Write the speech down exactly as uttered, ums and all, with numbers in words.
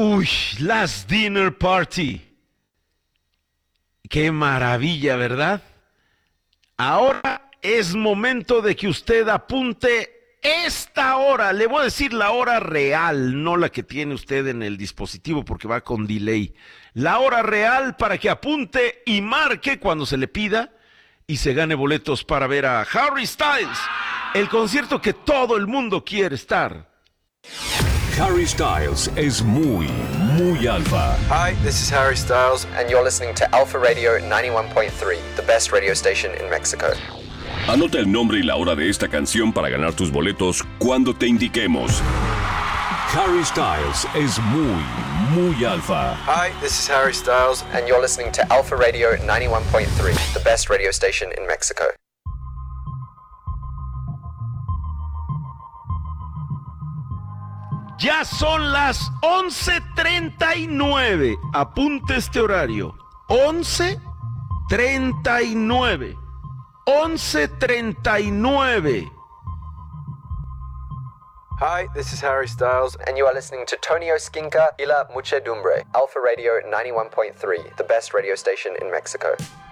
Uy, Last Dinner Party. Qué maravilla, ¿verdad? Ahora es momento de que usted apunte esta hora. Le voy a decir la hora real, no la que tiene usted en el dispositivo porque va con delay. La hora real para que apunte y marque cuando se le pida y se gane boletos para ver a Harry Styles, el concierto que todo el mundo quiere estar. Harry Styles es muy, muy alfa. Hi, this is Harry Styles, and you're listening to Alpha Radio ninety-one point three, the best radio station in Mexico. Anota el nombre y la hora de esta canción para ganar tus boletos cuando te indiquemos. Harry Styles es muy, muy alfa. Hi, this is Harry Styles, and you're listening to Alpha Radio ninety-one point three, the best radio station in Mexico. Ya son las once treinta y nueve. Apunte este horario. once treinta y nueve. once treinta y nueve. Hi, this is Harry Styles, and you are listening to Tonio Skinka y La Muchedumbre, Alpha Radio ninety-one point three, the best radio station in Mexico.